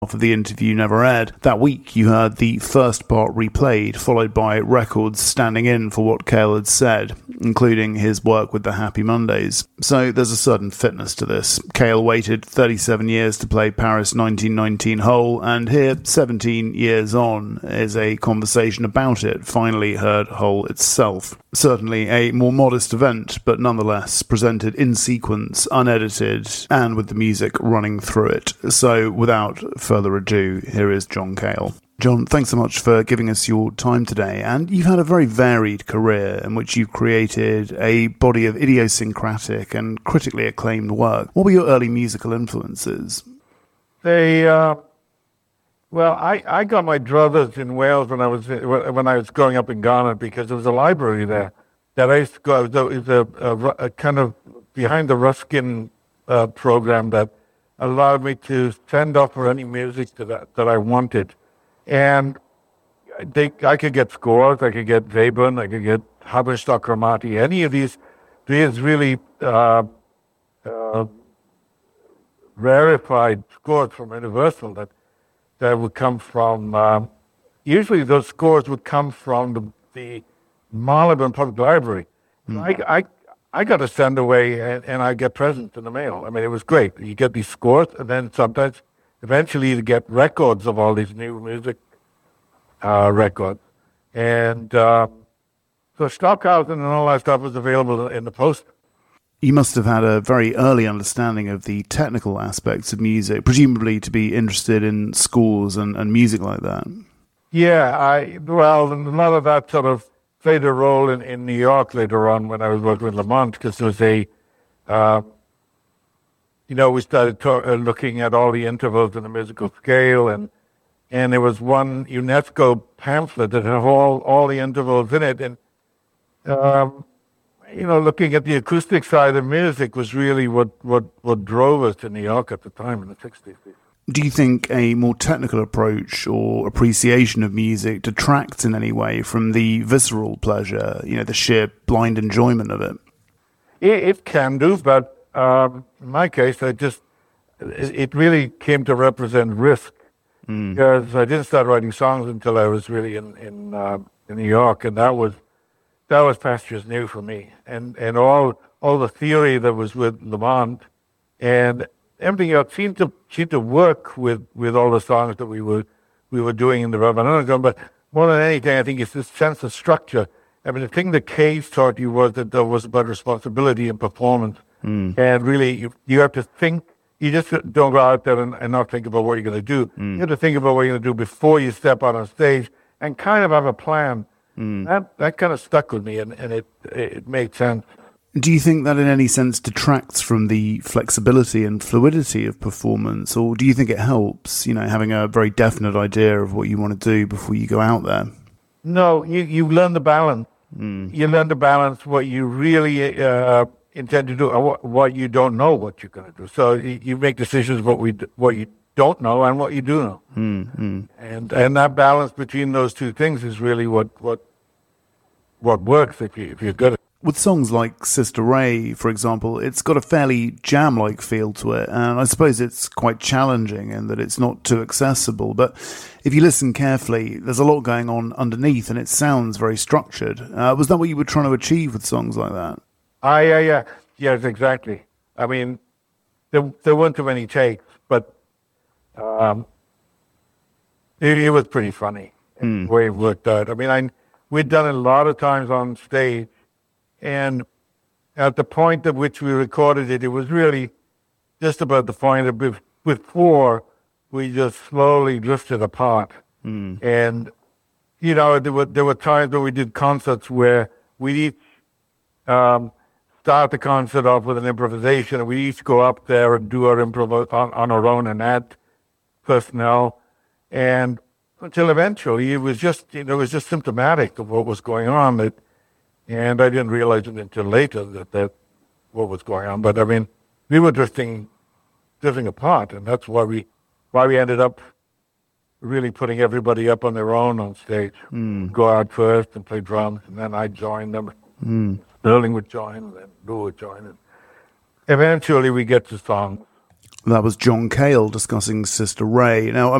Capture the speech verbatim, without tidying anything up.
of the interview never aired. That week, you heard the first part replayed, followed by records standing in for what Cale had said, including his work with the Happy Mondays. So there's a certain fitness to this. Cale waited thirty-seven years to play Paris nineteen nineteen whole, and here, seventeen years on, is a conversation about it finally heard whole itself. Certainly a more modest event, but nonetheless presented in sequence, unedited, and with the music running through it. So without further ado, here is John Cale. John, thanks so much for giving us your time today. And you've had a very varied career in which you've created a body of idiosyncratic and critically acclaimed work. What were your early musical influences? They, uh, well, I, I got my druthers in Wales when I was when I was growing up in Ghana because there was a library there that I used to go. It was a, a, a kind of behind the Ruskin uh, program that allowed me to send off for any music to that, that I wanted. And they, I could get scores, I could get Webern, I could get Haberstock Chromaty, any of these, these really uh, uh, rarefied scores from Universal that, that would come from, uh, usually those scores would come from the, the Marylebone Public Library. Mm. I, I I got to send away, and, and I get presents in the mail. I mean, it was great. You get these scores, and then sometimes, eventually, you get records of all these new music uh, records. And uh, so Stockhausen and all that stuff was available in the post. You must have had a very early understanding of the technical aspects of music, presumably to be interested in scores and, and music like that. Yeah, I well, a lot of that sort of played a role in, in New York later on when I was working with Lamont, because there was a, uh, you know, we started to- uh, looking at all the intervals in the musical scale, and and there was one UNESCO pamphlet that had all, all the intervals in it, and, um, you know, looking at the acoustic side of music was really what, what, what drove us to New York at the time in the sixties. Do you think a more technical approach or appreciation of music detracts in any way from the visceral pleasure, you know, the sheer blind enjoyment of it? It, it can do, but um, in my case, I just it, it really came to represent risk mm. because I didn't start writing songs until I was really in in, uh, in New York, and that was that was pastures new for me, and and all all the theory that was with Lamont and everything else seemed to seemed to work with, with all the songs that we were we were doing in the Reverend Underground. But more than anything, I think it's this sense of structure. I mean, the thing that Cage taught you was that there was about responsibility and performance, mm. and really you, you have to think. You just don't go out there and, and not think about what you're going to do. Mm. You have to think about what you're going to do before you step out on stage, and kind of have a plan. Mm. That that kind of stuck with me, and, and it it made sense. Do you think that in any sense detracts from the flexibility and fluidity of performance, or do you think it helps, you know, having a very definite idea of what you want to do before you go out there? No, you, you learn the balance. Mm. You learn to balance what you really uh, intend to do and what, what you don't know what you're going to do. So you, you make decisions what we what you don't know and what you do know. Mm. And and that balance between those two things is really what what what works if you if you're good at it. With songs like Sister Ray, for example, it's got a fairly jam-like feel to it, and I suppose it's quite challenging in that it's not too accessible, but if you listen carefully, there's a lot going on underneath, and it sounds very structured. Uh, was that what you were trying to achieve with songs like that? Ah, yeah, yeah. Yes, exactly. I mean, there, there weren't too many takes, but um, it, it was pretty funny, mm. the way it worked out. I mean, I, we'd done it a lot of times on stage, and at the point at which we recorded it, it was really just about the point of with, with four, we just slowly drifted apart. Mm. And, you know, there were there were times when we did concerts where we'd each um, start the concert off with an improvisation, and we'd each go up there and do our improv on, on our own and add personnel. And until eventually, it was just, you know, it was just symptomatic of what was going on. That And I didn't realize it until later that that what was going on. But I mean, we were drifting, drifting apart, and that's why we, why we ended up really putting everybody up on their own on stage. Mm. Go out first and play drums, and then I'd join them. Mm. Sterling would join, and then Lou would join, and eventually we get to songs. That was John Cale discussing Sister Ray. Now,